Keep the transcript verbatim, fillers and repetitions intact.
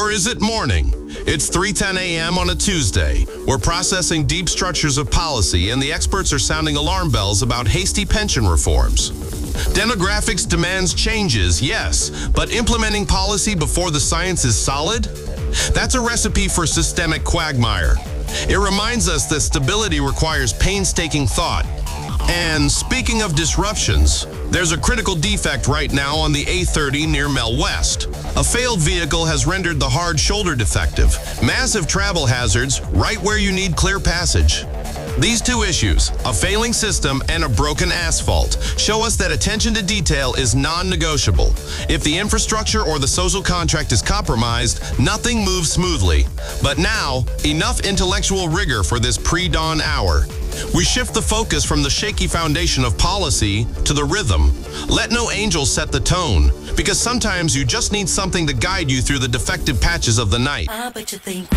Or is it morning? It's three ten a m on a Tuesday. We're processing deep structures of policy, and the experts are sounding alarm bells about hasty pension reforms. Demographics demands changes, yes, but implementing policy before the science is solid? That's a recipe for systemic quagmire. It reminds us that stability requires painstaking thought. And speaking of disruptions, there's a critical defect right now on the A thirty near Mel West. A failed vehicle has rendered the hard shoulder defective. Massive travel hazards right where you need clear passage. These two issues, a failing system and a broken asphalt, show us that attention to detail is non-negotiable. If the infrastructure or the social contract is compromised, nothing moves smoothly. But now, enough intellectual rigor for this pre-dawn hour. We shift the focus from the shaky foundation of policy to the rhythm. Let no angel set the tone, because sometimes you just need something to guide you through the defective patches of the night. Ah, but you think